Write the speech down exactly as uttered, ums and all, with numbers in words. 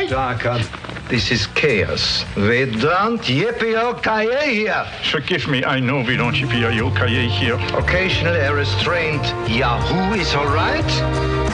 Darker, this is chaos. We don't yippee-o-ki-yay here. Forgive me, I know we don't yippee-o-ki-yay here. Occasional a restraint. Yahoo is all right.